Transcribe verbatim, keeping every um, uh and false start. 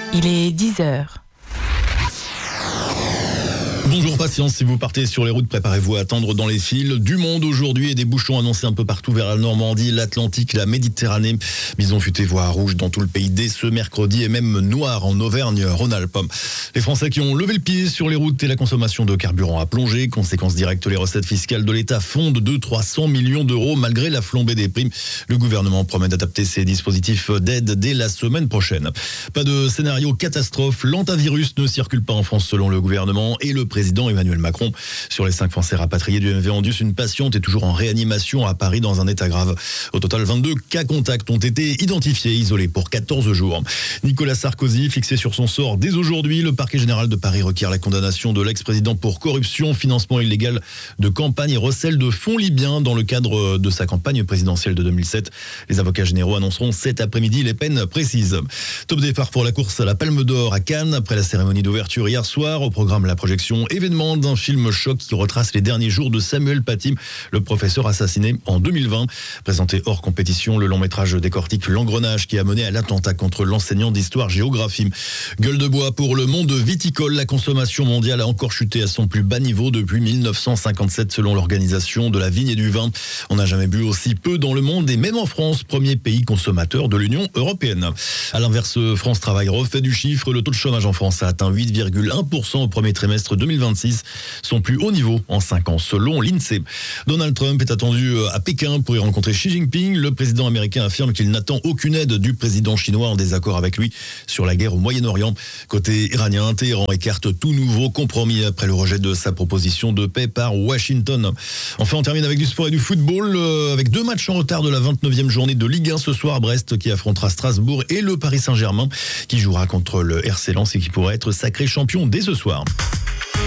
Il est dix heures. Bonjour, patience, si vous partez sur les routes, préparez-vous à attendre dans les files. Du monde aujourd'hui et des bouchons annoncés un peu partout vers la Normandie, l'Atlantique, la Méditerranée. Bison futé voire rouge dans tout le pays dès ce mercredi et même noir en Auvergne-Rhône-Alpes. Les Français qui ont levé le pied sur les routes et la consommation de carburant a plongé. Conséquence directe, les recettes fiscales de l'État fondent de trois cents millions d'euros malgré la flambée des primes. Le gouvernement promet d'adapter ses dispositifs d'aide dès la semaine prochaine. Pas de scénario catastrophe, l'antavirus ne circule pas en France selon le gouvernement et le président Emmanuel Macron. Sur les cinq Français rapatriés du M V Andus, une patiente est toujours en réanimation à Paris dans un état grave. Au total, vingt-deux cas contacts ont été identifiés et isolés pour quatorze jours. Nicolas Sarkozy, fixé sur son sort dès aujourd'hui, le parquet général de Paris requiert la condamnation de l'ex-président pour corruption, financement illégal de campagne et recel de fonds libyens dans le cadre de sa campagne présidentielle de deux mille sept. Les avocats généraux annonceront cet après-midi les peines précises. Top départ pour la course à la Palme d'Or à Cannes après la cérémonie d'ouverture hier soir. Au programme, la projection événement d'un film choc qui retrace les derniers jours de Samuel Paty, le professeur assassiné en deux mille vingt. Présenté hors compétition, le long métrage décortique l'engrenage qui a mené à l'attentat contre l'enseignant d'histoire-géographie. Gueule de bois pour le monde viticole. La consommation mondiale a encore chuté à son plus bas niveau depuis mille neuf cent cinquante-sept selon l'organisation de la vigne et du vin. On n'a jamais bu aussi peu dans le monde et même en France, premier pays consommateur de l'Union européenne. À l'inverse, France Travail refait du chiffre. Le taux de chômage en France a atteint huit virgule un pour cent au premier trimestre deux mille vingt-six, son plus haut niveau en cinq ans selon l'INSEE. Donald Trump est attendu à Pékin pour y rencontrer Xi Jinping. Le président américain affirme qu'il n'attend aucune aide du président chinois en désaccord avec lui sur la guerre au Moyen-Orient. Côté iranien, Téhéran écarte tout nouveau compromis après le rejet de sa proposition de paix par Washington. Enfin, on termine avec du sport et du football, euh, avec deux matchs en retard de la vingt-neuvième journée de Ligue un ce soir. Brest qui affrontera Strasbourg et le Paris Saint-Germain qui jouera contre le R C Lens et qui pourrait être sacré champion dès ce soir.